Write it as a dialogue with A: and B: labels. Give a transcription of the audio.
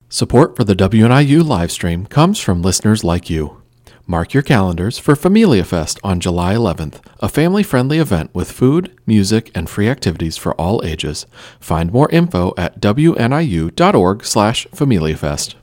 A: Support for the WNIU livestream comes from listeners like you. Mark your calendars for Familia Fest on July 11th, a family-friendly event with food, music, and free activities for all ages. Find more info at wniu.org/FamiliaFest.